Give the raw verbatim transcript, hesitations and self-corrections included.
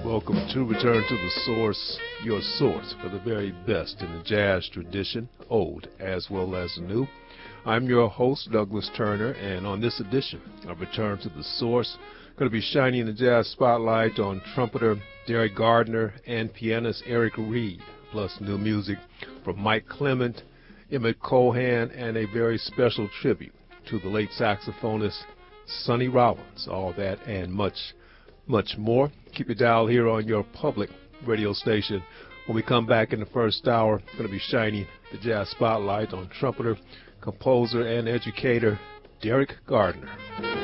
Welcome to Return to the Source, your source for the very best in the jazz tradition, old as well as new. I'm your host, Douglas Turner, and on this edition of Return to the Source, I'm going to be shining the jazz spotlight on trumpeter Derek Gardner and pianist Eric Reed, plus new music from Mike Clement, Emmett Cohan, and a very special tribute to the late saxophonist Sonny Rollins. All that and much much more. Keep your dial here on your public radio station. When we come back in the first hour, I'm going to be shining the jazz spotlight on trumpeter, composer, and educator Derek Gardner.